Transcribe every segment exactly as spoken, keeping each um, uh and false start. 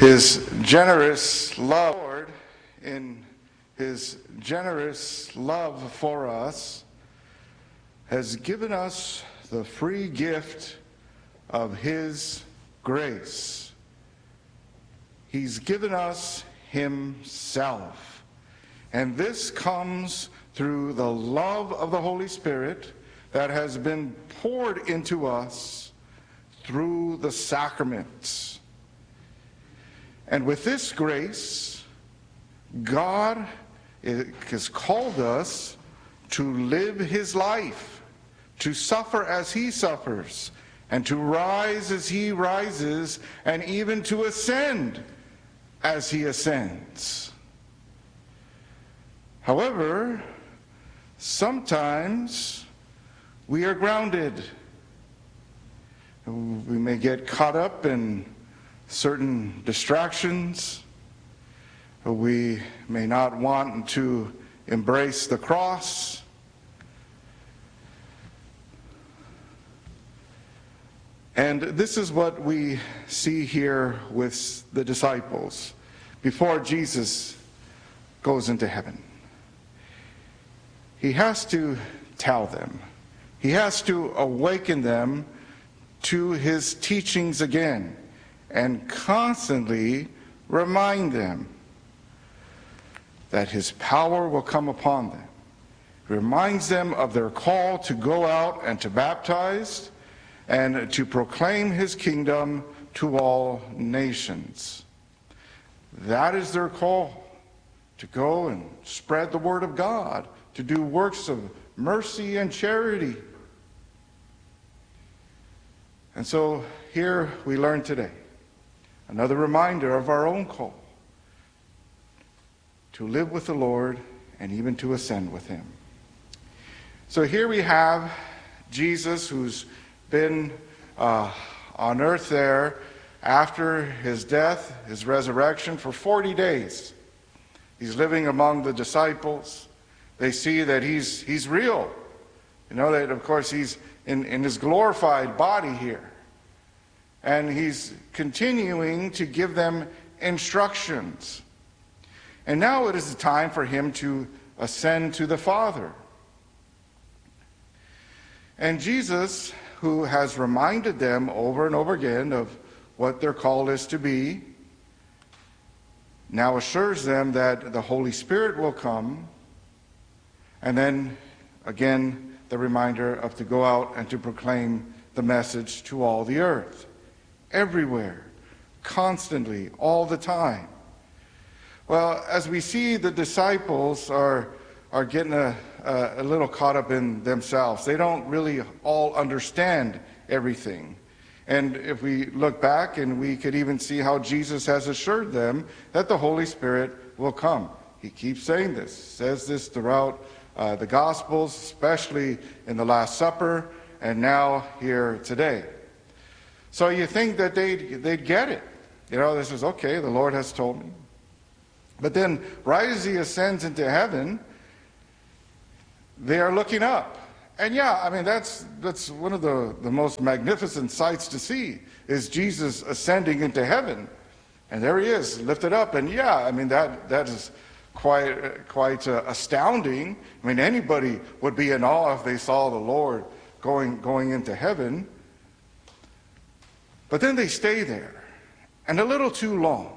His generous love, Lord, in His generous love for us, has given us the free gift of His grace. He's given us Himself. And this comes through the love of the Holy Spirit that has been poured into us through the sacraments. And with this grace, God has called us to live His life, to suffer as He suffers, and to rise as He rises, and even to ascend as He ascends. However, sometimes we are grounded. We may get caught up in certain distractions. We may not want to embrace the cross. And this is what we see here with the disciples before Jesus goes into heaven. He has to tell them. He has to awaken them to His teachings again and constantly remind them that His power will come upon them. He reminds them of their call to go out and to baptize and to proclaim His kingdom to all nations. That is their call, to go and spread the word of God, to do works of mercy and charity. And so here we learn today another reminder of our own call to live with the Lord and even to ascend with Him. So here we have Jesus, who's been uh, on earth there after His death, His resurrection, for forty days. He's living among the disciples. They see that he's he's real. You know that, of course, he's in, in His glorified body here. And He's continuing to give them instructions. And now it is the time for Him to ascend to the Father. And Jesus, who has reminded them over and over again of what their call is to be, now assures them that the Holy Spirit will come. And then, again, the reminder of to go out and to proclaim the message to all the earth. Everywhere, constantly, all the time. Well, as we see, the disciples are, are getting a, a, a little caught up in themselves. They don't really all understand everything. And if we look back, and we could even see how Jesus has assured them that the Holy Spirit will come. He keeps saying this, says this throughout uh, the Gospels, especially in the Last Supper, and now here today. So you think that they'd, they'd get it. You know, this is, okay, the Lord has told me. But then, right as He ascends into heaven, they are looking up. And yeah, I mean, that's that's one of the, the most magnificent sights to see, is Jesus ascending into heaven. And there He is, lifted up. And yeah, I mean, that that is quite, quite uh, astounding. I mean, anybody would be in awe if they saw the Lord going going into heaven. But then they stay there, and a little too long.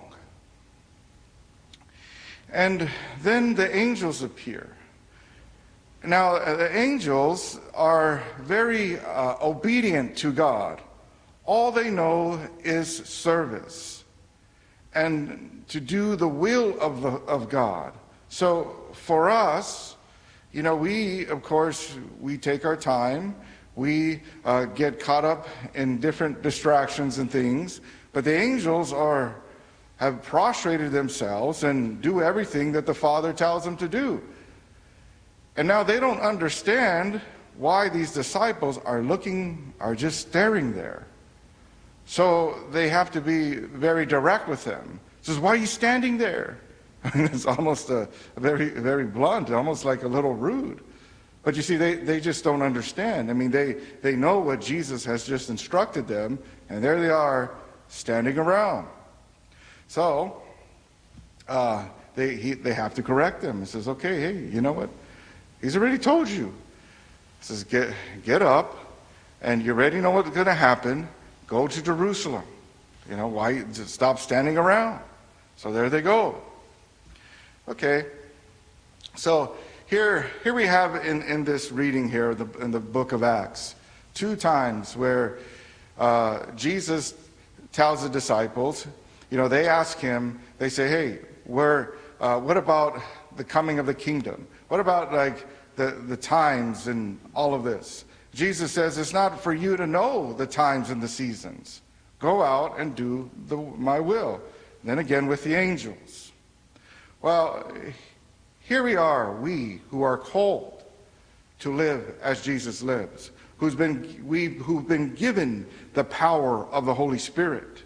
And then the angels appear. Now, the angels are very uh, obedient to God. All they know is service and to do the will of, the, of God. So for us, you know, we, of course, we take our time. We uh, get caught up in different distractions and things, but the angels are have prostrated themselves and do everything that the Father tells them to do. And now they don't understand why these disciples are looking, are just staring there. So they have to be very direct with them. Says, why are you standing there? I mean, it's almost a, a very, very blunt, almost like a little rude. But you see, they, they just don't understand. I mean, they, they know what Jesus has just instructed them, and there they are standing around. So uh, they, he, they have to correct him. He says, okay, hey, you know what? He's already told you. He says, get, get up, and you already know what's going to happen. Go to Jerusalem. You know, why just stop standing around? So there they go. Okay. So here, here we have in, in this reading here, the, in the book of Acts, two times where uh, Jesus tells the disciples, you know, they ask him, they say, hey, where, uh, what about the coming of the kingdom? What about like the, the times and all of this? Jesus says, it's not for you to know the times and the seasons. Go out and do the, my will. Then again with the angels. Well, here we are, we who are called to live as Jesus lives, who's been, we who've been given the power of the Holy Spirit,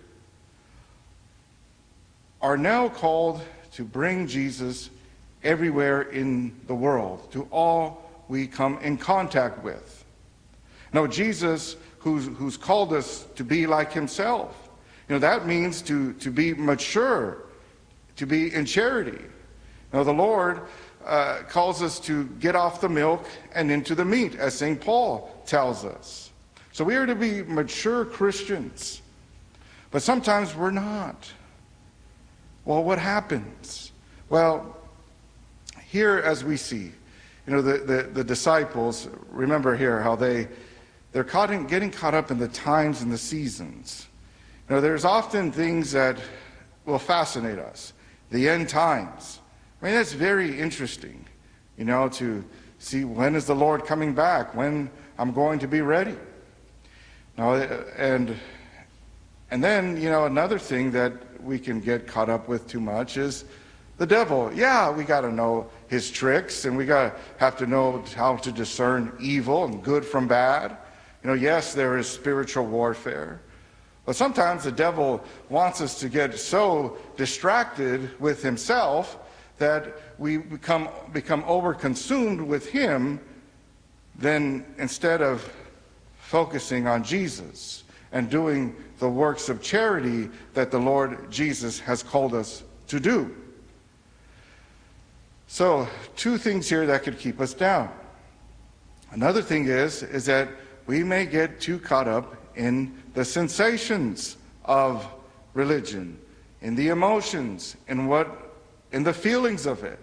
are now called to bring Jesus everywhere in the world, to all we come in contact with. Now, Jesus, who's, who's called us to be like himself, you know, that means to, to be mature, to be in charity. Now, the Lord uh, calls us to get off the milk and into the meat, as Saint Paul tells us. So we are to be mature Christians, but sometimes we're not. Well, what happens? Well, here as we see, you know, the, the, the disciples, remember here how they, they're caught in, getting caught up in the times and the seasons. You know, there's often things that will fascinate us. The end times. I mean, that's very interesting, you know, to see when is the Lord coming back, when I'm going to be ready. Now, and, and then, you know, another thing that we can get caught up with too much is the devil. Yeah, we got to know his tricks, and we got to have to know how to discern evil and good from bad. You know, yes, there is spiritual warfare. But sometimes the devil wants us to get so distracted with himself that we become, become over-consumed with him, then instead of focusing on Jesus and doing the works of charity that the Lord Jesus has called us to do. So, two things here that could keep us down. Another thing is, is that we may get too caught up in the sensations of religion, in the emotions, in what, in the feelings of it.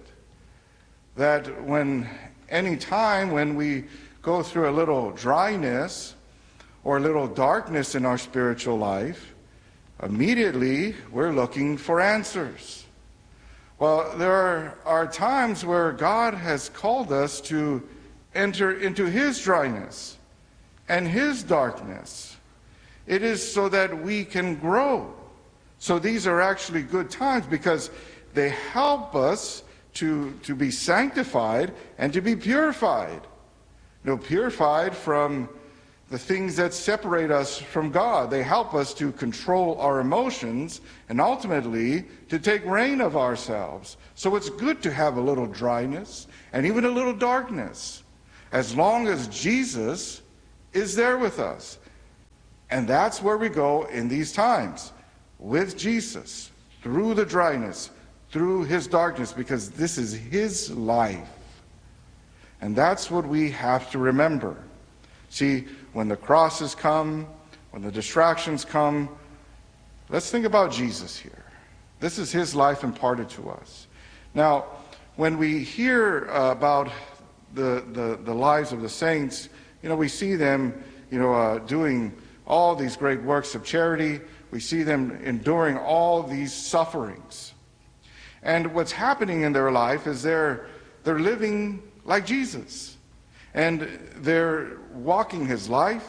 That when any time when we go through a little dryness or a little darkness in our spiritual life, immediately we're looking for answers. Well, there are, are times where God has called us to enter into his dryness and his darkness. It is so that we can grow. So these are actually good times because they help us to, to be sanctified and to be purified. You know, purified from the things that separate us from God. They help us to control our emotions and ultimately to take reign of ourselves. So it's good to have a little dryness and even a little darkness, as long as Jesus is there with us. And that's where we go in these times, with Jesus, through the dryness, through his darkness, because this is his life. And that's what we have to remember. See, when the crosses come, when the distractions come, let's think about Jesus here. This is his life imparted to us. Now, when we hear uh, about the, the, the lives of the saints, you know, we see them, you know, uh, doing all these great works of charity. We see them enduring all these sufferings. And what's happening in their life is they're, they're living like Jesus. And they're walking his life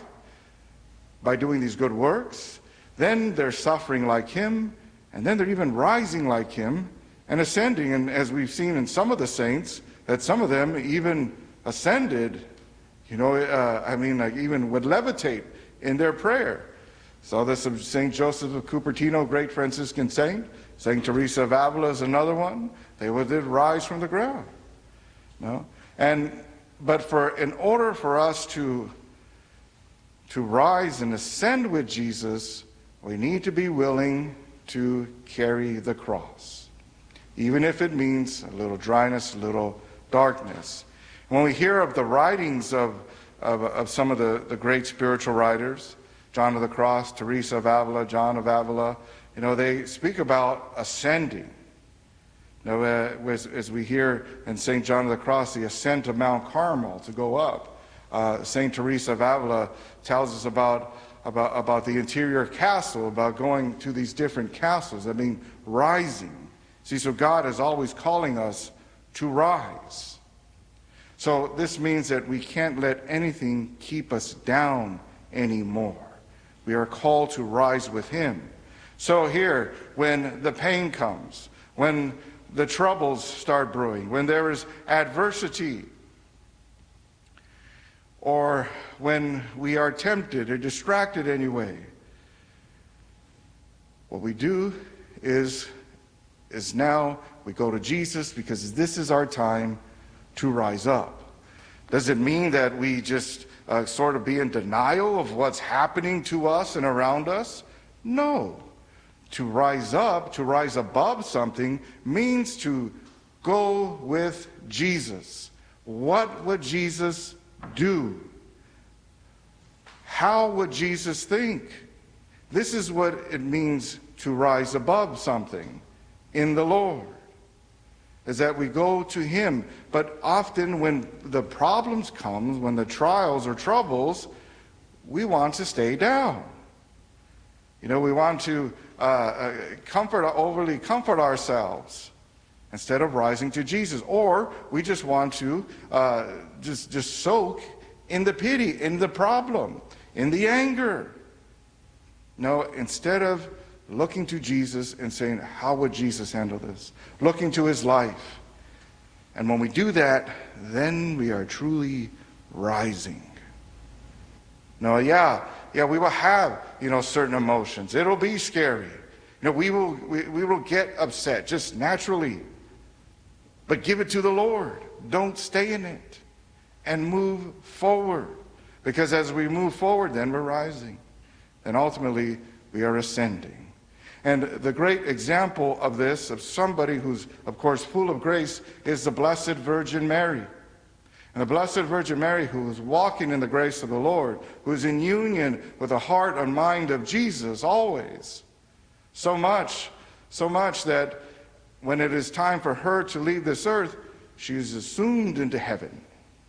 by doing these good works. Then they're suffering like him. And then they're even rising like him and ascending. And as we've seen in some of the saints, that some of them even ascended, you know, uh, I mean, like even would levitate in their prayer. Saw this of Saint Joseph of Cupertino, great Franciscan saint. Saint Teresa of Avila is another one. They would rise from the ground. No? And but for in order for us to to rise and ascend with Jesus, we need to be willing to carry the cross, even if it means a little dryness, a little darkness. When we hear of the writings of, of, of some of the, the great spiritual writers, John of the Cross, Teresa of Avila, John of Avila, you know, they speak about ascending. You know, uh, as, as we hear in Saint John of the Cross, the ascent of Mount Carmel to go up. Uh, Saint Teresa of Avila tells us about, about, about the interior castle, about going to these different castles, I mean, rising. See, so God is always calling us to rise. So this means that we can't let anything keep us down anymore. We are called to rise with Him. So here, when the pain comes, when the troubles start brewing, when there is adversity, or when we are tempted or distracted anyway, what we do is, is now we go to Jesus, because this is our time to rise up. Does it mean that we just uh, sort of be in denial of what's happening to us and around us? No. To rise up, to rise above something, means to go with Jesus. What would Jesus do? How would Jesus think? This is what it means to rise above something in the Lord, is that we go to Him. But often when the problems come, when the trials or troubles, we want to stay down. You know, we want to uh, uh, comfort, overly comfort ourselves instead of rising to Jesus. Or we just want to uh, just, just soak in the pity, in the problem, in the anger. No, instead of looking to Jesus and saying, how would Jesus handle this? Looking to His life. And when we do that, then we are truly rising. No, yeah, yeah, we will have, you know, certain emotions. It'll be scary. You know, we will, we, we will get upset just naturally. But give it to the Lord. Don't stay in it. And move forward. Because as we move forward, then we're rising. And ultimately, we are ascending. And the great example of this, of somebody who's, of course, full of grace, is the Blessed Virgin Mary. And the Blessed Virgin Mary, who is walking in the grace of the Lord, who is in union with the heart and mind of Jesus always. So much, so much that when it is time for her to leave this earth, she is assumed into heaven.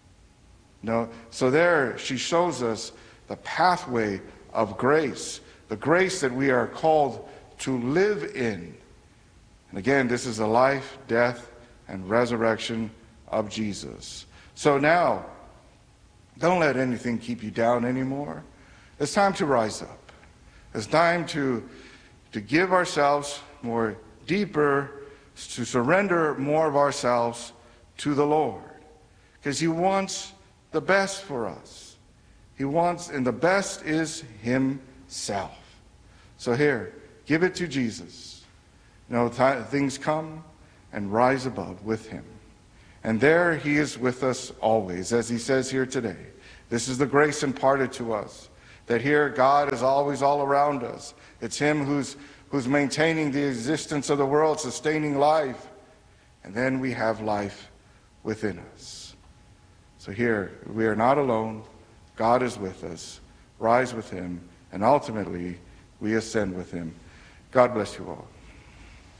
No, so there she shows us the pathway of grace, the grace that we are called to live in. And again, this is the life, death, and resurrection of Jesus. So now, don't let anything keep you down anymore. It's time to rise up. It's time to, to give ourselves more deeper, to surrender more of ourselves to the Lord. Because He wants the best for us. He wants, and the best is Himself. So here, give it to Jesus. You know, th- things come, and rise above with Him. And there He is with us always, as He says here today. This is the grace imparted to us, that here God is always all around us. It's Him who's, who's maintaining the existence of the world, sustaining life. And then we have life within us. So here, we are not alone. God is with us. Rise with Him. And ultimately, we ascend with Him. God bless you all.